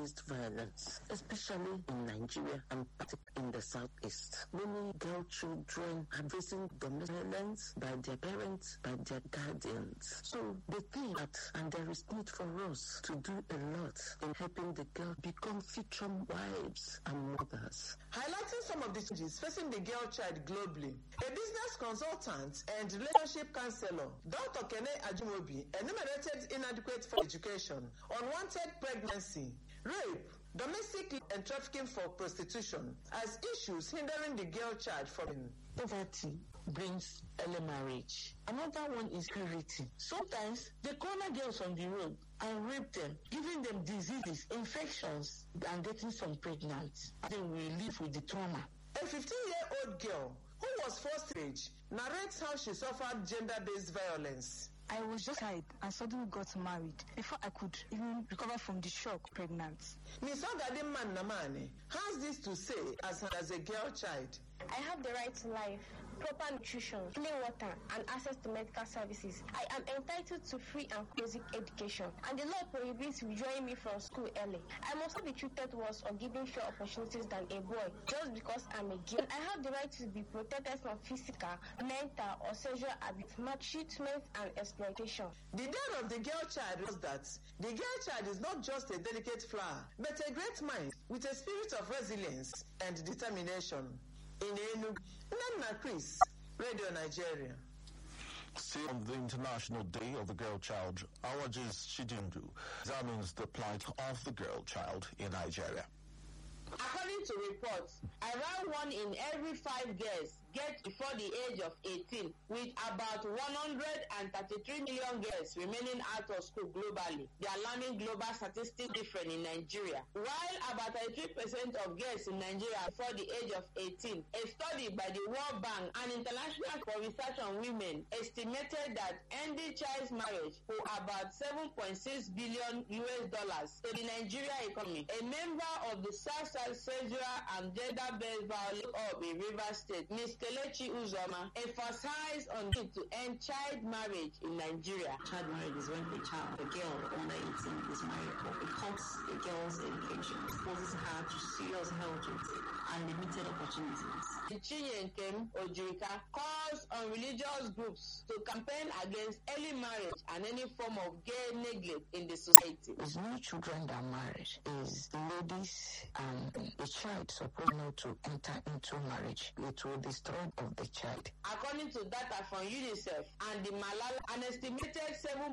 gender-based violence, especially in Nigeria and particularly in the southeast. Many girl children are facing domestic violence by their parents, by their guardians. So they think that, and there is need for us to do a lot in helping the girl become future wives and mothers. Highlighting some of the challenges facing the girl child globally, a business consultant and relationship counselor, Dr. Kene Ajimobi, enumerated inadequate for education, unwanted pregnancy, rape, domestic and trafficking for prostitution as issues hindering the girl child from poverty brings early marriage. Another one is purity. Sometimes they corner girls on the road and rape them, giving them diseases, infections, and getting some pregnant. Then we live with the trauma. A 15-year-old girl who was forced to age narrates how she suffered gender-based violence. I was just tired and suddenly got married before I could even recover from the shock pregnant. Ms. Ogadimman Namani has this to say as a girl child. I have the right to life, proper nutrition, clean water, and access to medical services. I am entitled to free and basic education, and the law prohibits withdrawing me from school early. I must not be treated worse or given fewer opportunities than a boy just because I'm a girl. I have the right to be protected from physical, mental, or sexual abuse, maltreatment, and exploitation. The death of the girl child was that the girl child is not just a delicate flower, but a great mind with a spirit of resilience and determination. In Enugu, Nana Chris, Radio Nigeria. Still on the International Day of the Girl Child, Awajis Chijindu examines the plight of the girl child in Nigeria. According to reports, around 1 in every 5 girls get before the age of 18, with about 133 million girls remaining out of school globally. The alarming global statistics different in Nigeria. While about 33% of girls in Nigeria before the age of 18, a study by the World Bank and International for Research on Women estimated that ending child marriage for about $7.6 billion to the Nigeria economy. A member of the Sexual and Gender-Based Violence of in Rivers State, Ms. Kelechi Uzoma, emphasized on the need to end child marriage in Nigeria. Child marriage is when a girl under 18 is married, but it cuts a girl's education, exposes her to serious health risks and limited opportunities. Chinyenkem Ojirika calls on religious groups to campaign against early marriage and any form of gay neglect in the society. It's not children that marry, it's ladies and a child supposed not to enter into marriage. It will destroy of the child. According to data from UNICEF and the Malala, an estimated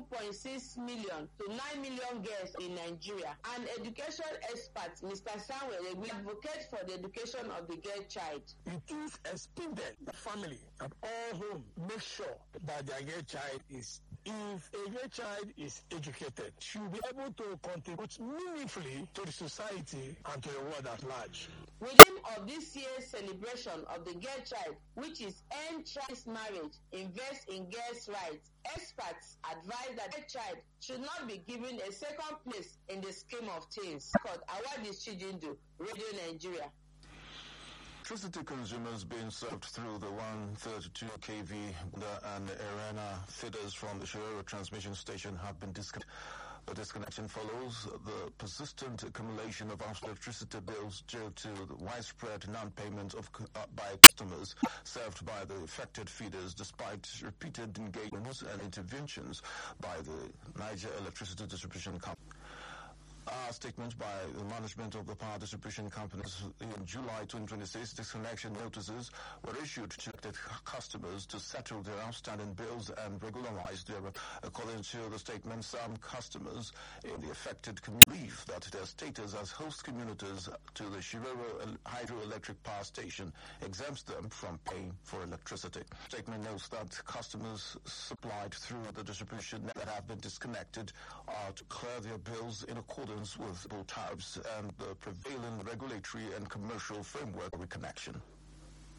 7.6 million to 9 million girls in Nigeria. An education expert, Mr. Samuel, will advocate for the education of the girl child. It is expected that family at all home make sure that their girl child is, if a girl child is educated, she will be able to contribute meaningfully to the society and to the world at large. Within of this year's celebration of the girl child, which is End Child Marriage, Invest in Girls' Rights, experts advise that a child should not be given a second place in the scheme of things. Awadi Chijindu, Radio Nigeria. Electricity consumers being served through the 132 kV and Arena feeders from the Shiroro transmission station have been disconnected. The disconnection follows the persistent accumulation of electricity bills due to the widespread non-payment of by customers served by the affected feeders, despite repeated engagements and interventions by the Niger Electricity Distribution Company. Statement by the management of the power distribution companies in July 2026, disconnection notices were issued to customers to settle their outstanding bills and regularize their. According to the statement, some customers in the affected community believe that their status as host communities to the Shiroro hydroelectric power station exempts them from paying for electricity. Statement notes that customers supplied through the distribution that have been disconnected are to clear their bills in accordance with tariffs and the prevailing regulatory and commercial framework reconnection.